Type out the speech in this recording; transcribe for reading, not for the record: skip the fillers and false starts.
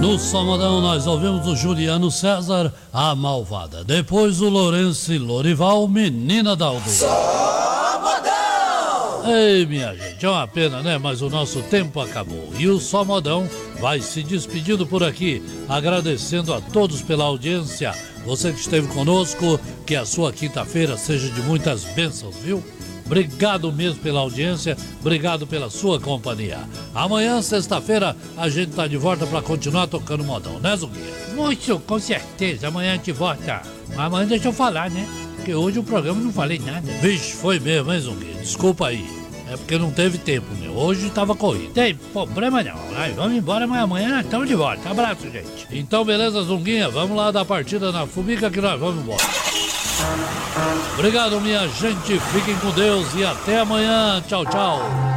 No Salmodão nós ouvimos o Juliano César, A Malvada. Depois o Lourenço e Lorival, Menina da Aldeia. Salmodão! Ei, minha gente, é uma pena, né? Mas o nosso tempo acabou. E o Salmodão vai se despedindo por aqui, agradecendo a todos pela audiência. Você que esteve conosco, que a sua quinta-feira seja de muitas bênçãos, viu? Obrigado mesmo pela audiência, obrigado pela sua companhia. Amanhã, sexta-feira, a gente tá de volta para continuar tocando modão, né, Zuguinha? Muito, com certeza, amanhã a gente volta. Mas amanhã deixa eu falar, né? Porque hoje o programa não falei nada. Vixe, foi mesmo, hein, Zuguinha? Desculpa aí. É porque não teve tempo, meu. Hoje tava corrido. Tem problema não. Aí, vamos embora, mas amanhã estamos de volta. Abraço, gente. Então, beleza, Zunguinha? Vamos lá dar partida na Fumica que nós vamos embora. Obrigado, minha gente. Fiquem com Deus e até amanhã. Tchau, tchau.